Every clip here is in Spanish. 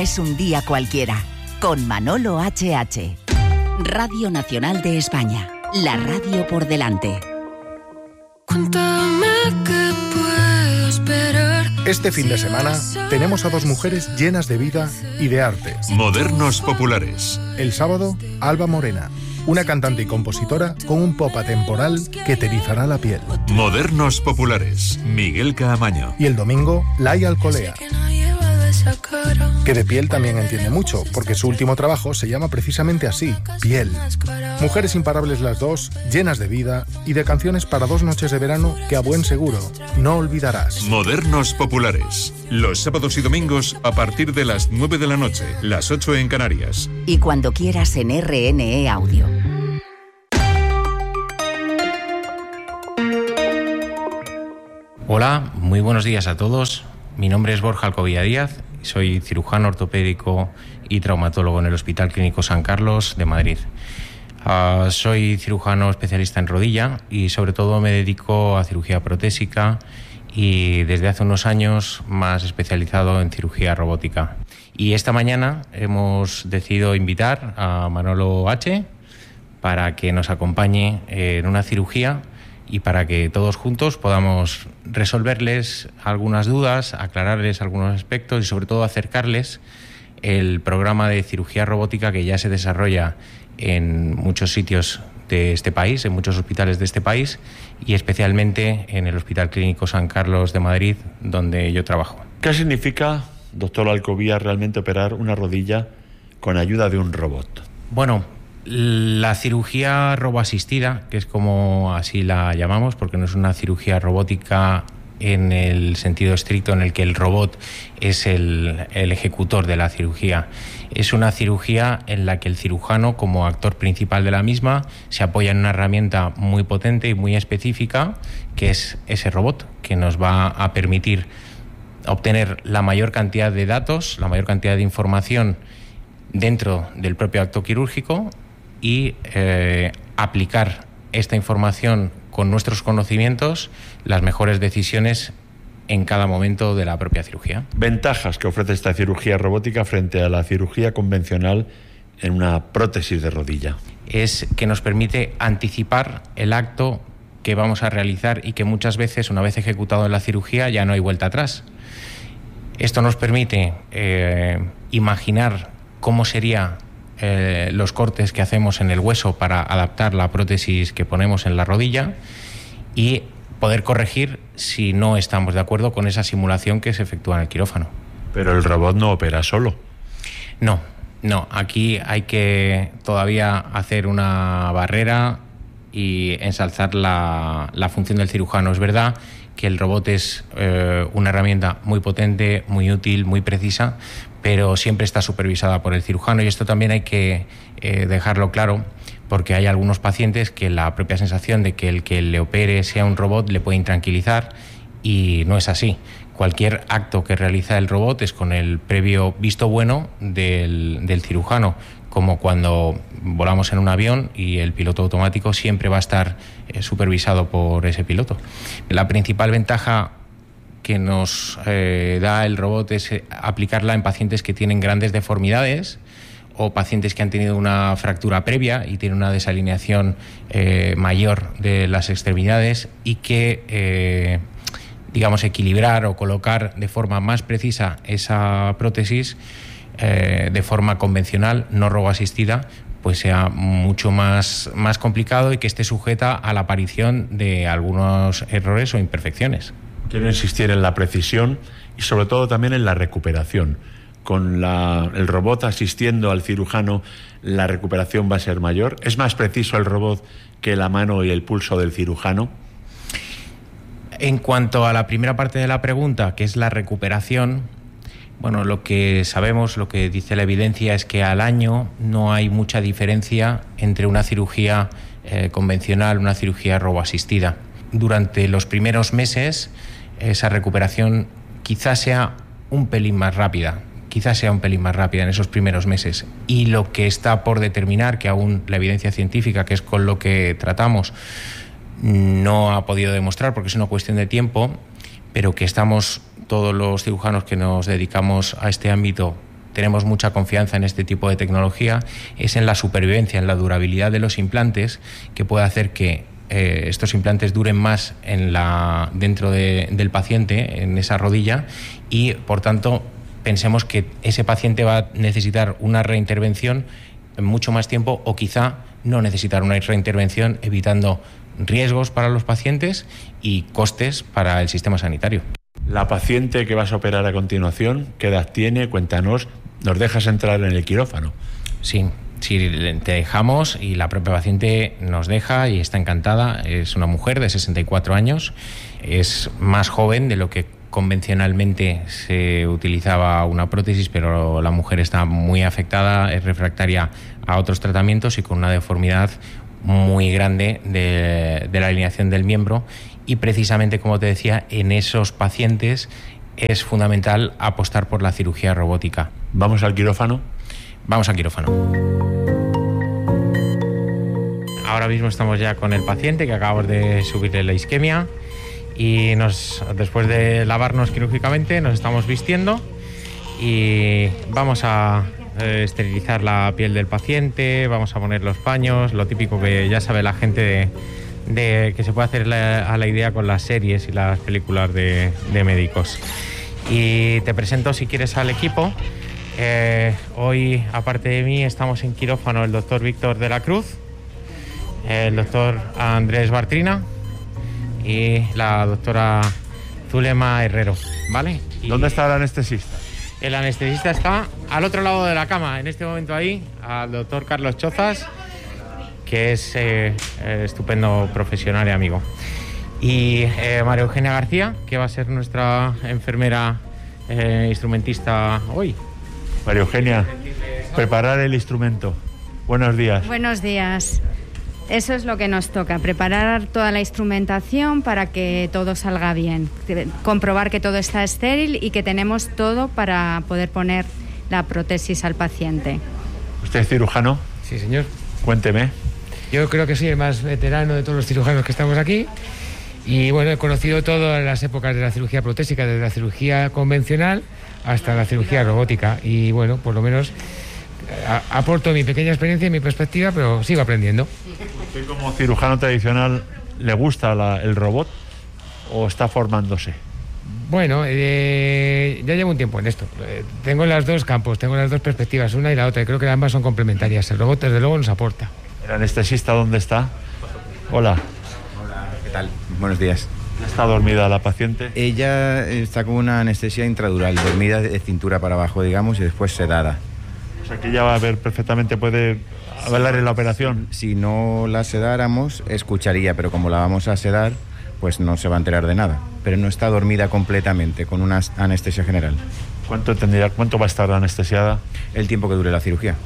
es un día cualquiera. Con Manolo HH. Radio Nacional de España. La radio por delante. Cuéntame qué puedo esperar. Este fin de semana tenemos a dos mujeres llenas de vida y de arte. Modernos populares. El sábado, Alba Morena, una cantante y compositora con un pop atemporal que te erizará la piel. Modernos populares. Miguel Caamaño. Y el domingo, Laia Alcolea, que de piel también entiende mucho, porque su último trabajo se llama precisamente así, Piel. Mujeres imparables las dos, llenas de vida y de canciones para 2 noches de verano que a buen seguro no olvidarás. Modernos populares. Los sábados y domingos a partir de las 9 de la noche, las 8 en Canarias. Y cuando quieras en RNE Audio. Hola, muy buenos días a todos. Mi nombre es Borja Alcobilla Díaz, soy cirujano ortopédico y traumatólogo en el Hospital Clínico San Carlos de Madrid. Soy cirujano especialista en rodilla y sobre todo me dedico a cirugía protésica y desde hace unos años más especializado en cirugía robótica. Y esta mañana hemos decidido invitar a Manolo H. para que nos acompañe en una cirugía y para que todos juntos podamos resolverles algunas dudas, aclararles algunos aspectos y sobre todo acercarles el programa de cirugía robótica que ya se desarrolla en muchos sitios de este país, en muchos hospitales de este país y especialmente en el Hospital Clínico San Carlos de Madrid, donde yo trabajo. ¿Qué significa, doctor Alcobilla, realmente operar una rodilla con ayuda de un robot? Bueno, la cirugía roboasistida, que es como así la llamamos, porque no es una cirugía robótica en el sentido estricto en el que el robot es el ejecutor de la cirugía. Es una cirugía en la que el cirujano, como actor principal de la misma, se apoya en una herramienta muy potente y muy específica, que es ese robot, que nos va a permitir obtener la mayor cantidad de datos, la mayor cantidad de información dentro del propio acto quirúrgico y aplicar esta información con nuestros conocimientos, las mejores decisiones en cada momento de la propia cirugía. Ventajas que ofrece esta cirugía robótica frente a la cirugía convencional en una prótesis de rodilla. Es que nos permite anticipar el acto que vamos a realizar y que muchas veces, una vez ejecutado en la cirugía, ya no hay vuelta atrás. Esto nos permite imaginar cómo sería los cortes que hacemos en el hueso para adaptar la prótesis que ponemos en la rodilla y poder corregir si no estamos de acuerdo con esa simulación que se efectúa en el quirófano. Pero el robot no opera solo. No, aquí hay que todavía hacer una barrera y ensalzar la función del cirujano. Es verdad que el robot es una herramienta muy potente, muy útil, muy precisa, pero siempre está supervisada por el cirujano y esto también hay que dejarlo claro porque hay algunos pacientes que la propia sensación de que el que le opere sea un robot le puede intranquilizar y no es así. Cualquier acto que realiza el robot es con el previo visto bueno del cirujano, como cuando volamos en un avión y el piloto automático siempre va a estar supervisado por ese piloto. La principal ventaja que nos da el robot es aplicarla en pacientes que tienen grandes deformidades o pacientes que han tenido una fractura previa y tienen una desalineación mayor de las extremidades y que, equilibrar o colocar de forma más precisa esa prótesis de forma convencional, no roboasistida, pues sea mucho más complicado y que esté sujeta a la aparición de algunos errores o imperfecciones. Quiero insistir en la precisión y sobre todo también en la recuperación. Con el robot asistiendo al cirujano, la recuperación va a ser mayor. ¿Es más preciso el robot que la mano y el pulso del cirujano? En cuanto a la primera parte de la pregunta, que es la recuperación, bueno, lo que sabemos, lo que dice la evidencia es que al año no hay mucha diferencia entre una cirugía convencional y una cirugía roboasistida. Durante los primeros meses esa recuperación quizás sea un pelín más rápida en esos primeros meses. Y lo que está por determinar, que aún la evidencia científica, que es con lo que tratamos, no ha podido demostrar, porque es una cuestión de tiempo, pero que estamos todos los cirujanos que nos dedicamos a este ámbito tenemos mucha confianza en este tipo de tecnología es en la supervivencia, en la durabilidad de los implantes, que puede hacer que estos implantes duren más dentro del paciente, en esa rodilla, y por tanto pensemos que ese paciente va a necesitar una reintervención en mucho más tiempo, o quizá no necesitar una reintervención, evitando riesgos para los pacientes y costes para el sistema sanitario. La paciente que vas a operar a continuación, ¿qué edad tiene? Cuéntanos, ¿nos dejas entrar en el quirófano? Sí, te dejamos, y la propia paciente nos deja y está encantada. Es una mujer de 64 años, es más joven de lo que convencionalmente se utilizaba una prótesis, pero la mujer está muy afectada, es refractaria a otros tratamientos y con una deformidad muy grande de la alineación del miembro, y precisamente, como te decía, en esos pacientes es fundamental apostar por la cirugía robótica. ¿Vamos al quirófano? Vamos al quirófano. Ahora mismo estamos ya con el paciente, que acabamos de subirle la isquemia, y después de lavarnos quirúrgicamente nos estamos vistiendo y vamos a esterilizar la piel del paciente, vamos a poner los paños, lo típico que ya sabe la gente de que se puede hacer a la idea con las series y las películas de médicos. Y te presento, si quieres, al equipo. Hoy, aparte de mí, estamos en quirófano el doctor Víctor de la Cruz, el doctor Andrés Bartrina y la doctora Zulema Herrero, ¿vale? ¿Dónde está el anestesista? El anestesista está al otro lado de la cama, en este momento ahí, al doctor Carlos Chozas, que es estupendo profesional y amigo. Y María Eugenia García, que va a ser nuestra enfermera instrumentista hoy. María Eugenia, preparar el instrumento. Buenos días. Buenos días. Eso es lo que nos toca, preparar toda la instrumentación para que todo salga bien, comprobar que todo está estéril y que tenemos todo para poder poner la prótesis al paciente. ¿Usted es cirujano? Sí, señor. Cuénteme. Yo creo que soy el más veterano de todos los cirujanos que estamos aquí, y bueno, he conocido todas las épocas de la cirugía protésica, desde la cirugía convencional hasta la cirugía robótica, y bueno, por lo menos aporto mi pequeña experiencia y mi perspectiva, pero sigo aprendiendo. ¿Usted, como cirujano tradicional, le gusta el robot o está formándose? Bueno, ya llevo un tiempo en esto. Tengo los dos campos, tengo las dos perspectivas, una y la otra, y creo que ambas son complementarias. El robot, desde luego, nos aporta. ¿El anestesista dónde está? Hola. Hola, ¿qué tal? Buenos días. ¿Está dormida la paciente? Ella está con una anestesia intradural, dormida de cintura para abajo, digamos, y después sedada. O sea que ella va a ver perfectamente, puede hablar en la operación. Si no la sedáramos, escucharía, pero como la vamos a sedar, pues no se va a enterar de nada. Pero no está dormida completamente, con una anestesia general. ¿Cuánto va a estar anestesiada? El tiempo que dure la cirugía,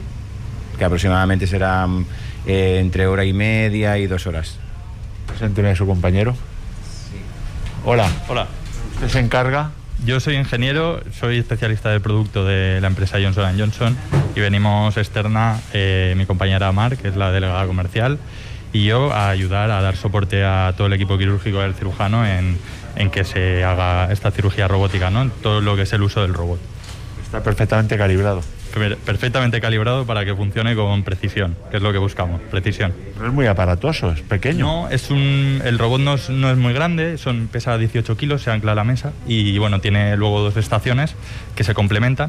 que aproximadamente será entre hora y media y 2 horas. Presénteme a su compañero. Sí. Hola. Hola. ¿Usted se encarga? Yo soy ingeniero, soy especialista de producto de la empresa Johnson & Johnson, y venimos externa mi compañera Mar, que es la delegada comercial, y yo a ayudar a dar soporte a todo el equipo quirúrgico del cirujano en que se haga esta cirugía robótica, ¿no? En todo lo que es el uso del robot. Está perfectamente calibrado. Perfectamente calibrado para que funcione con precisión, que es lo que buscamos, precisión. Pero es muy aparatoso, es pequeño. No, el robot no es muy grande, pesa 18 kilos, se ancla a la mesa, y bueno, tiene luego 2 estaciones que se complementan,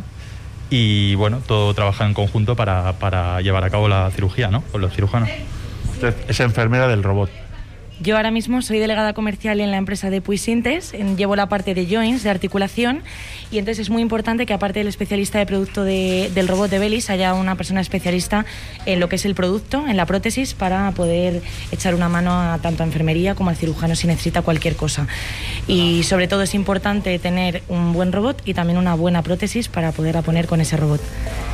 y bueno, todo trabaja en conjunto para llevar a cabo la cirugía, ¿no? Con los cirujanos. Usted es enfermera del robot. Yo ahora mismo soy delegada comercial en la empresa de Puisintes, llevo la parte de joints, de articulación, y entonces es muy importante que, aparte del especialista de producto del robot de Velis, haya una persona especialista en lo que es el producto, en la prótesis, para poder echar una mano tanto a enfermería como al cirujano si necesita cualquier cosa. Y sobre todo es importante tener un buen robot y también una buena prótesis para poderla poner con ese robot.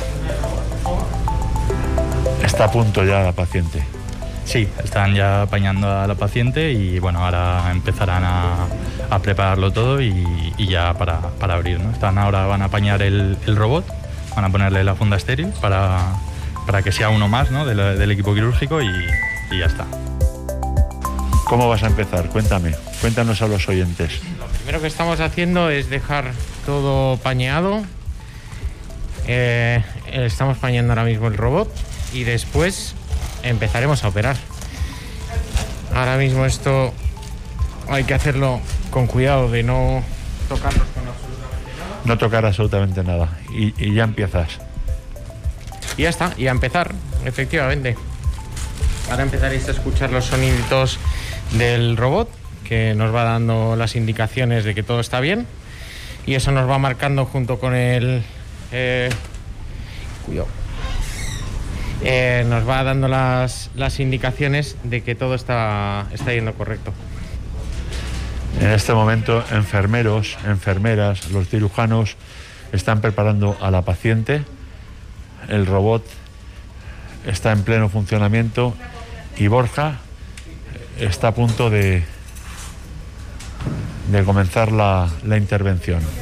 Está a punto ya la paciente. Sí, están ya apañando a la paciente, y bueno, ahora empezarán a prepararlo todo y ya para abrir, ¿no? Ahora van a apañar el robot, van a ponerle la funda estéril para que sea uno más, ¿no? del equipo quirúrgico, y ya está. ¿Cómo vas a empezar? Cuéntanos a los oyentes. Lo primero que estamos haciendo es dejar todo pañeado, Estamos pañando ahora mismo el robot y después empezaremos a operar. Ahora mismo esto hay que hacerlo con cuidado de no tocarlos con absolutamente nada. No tocar absolutamente nada. Y ya empiezas. Y ya está, y a empezar, efectivamente. Ahora empezaréis a escuchar los soniditos del robot, que nos va dando las indicaciones de que todo está bien. Y eso nos va marcando junto con el... cuidado. Nos va dando las indicaciones de que todo está yendo correcto. En este momento, enfermeros, enfermeras, los cirujanos están preparando a la paciente. El robot está en pleno funcionamiento y Borja está a punto de comenzar la intervención.